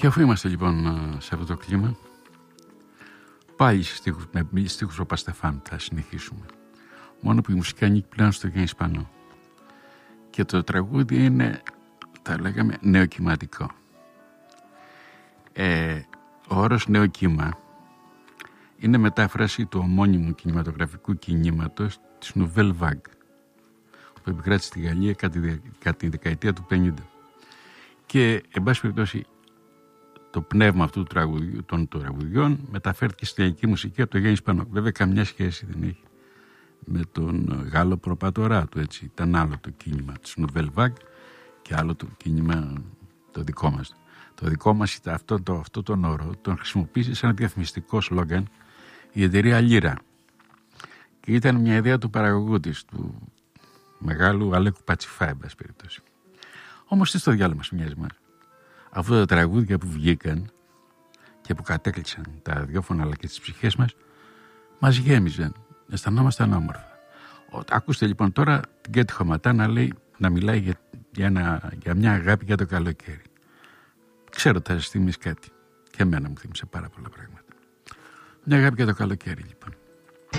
Και αφού είμαστε λοιπόν σε αυτό το κλίμα, πάλι με στίχους ο Παστεφάν θα συνεχίσουμε. Μόνο που η μουσική ανήκει πλέον στο Γιάννη Σπανό. Και το τραγούδι είναι, θα λέγαμε, νεοκυματικό. Ο όρος νεοκύμα είναι μετάφραση του ομώνυμου κινηματογραφικού κινήματος της Nouvelle Vague, που επικράτησε στη Γαλλία κατά τη δεκαετία του 50. Και, εν πάση περιπτώσει, το πνεύμα αυτού του τραγουδιού, των τραγουδιών μεταφέρθηκε στην ελληνική μουσική από το Γιάννη Σπανό. Βέβαια, καμιά σχέση δεν έχει με τον Γάλλο προπατορά του, έτσι. Ήταν άλλο το κίνημα της Nouvelle Vague και άλλο το κίνημα το δικό μας. Το δικό μας αυτό τον όρο τον χρησιμοποίησε σαν διαφημιστικό σλόγγαν η εταιρεία Λύρα. Και ήταν μια ιδέα του παραγωγού της, του μεγάλου Αλέκου Πατσιφά, εν πάση περιπτώσει. Όμως τι στο διάλογο μας μοιάζει μας. Αυτά τα τραγούδια που βγήκαν και που κατέκλυξαν τα ραδιόφωνα αλλά και τις ψυχές μας γέμιζαν. Αισθανόμασταν όμορφα. Ακούστε λοιπόν τώρα την Κέτη Χωματά να μιλάει για μια αγάπη για το καλοκαίρι. Ξέρω ότι θα σας θυμίσει κάτι. Και εμένα μου θύμισε πάρα πολλά πράγματα. Μια αγάπη για το καλοκαίρι λοιπόν.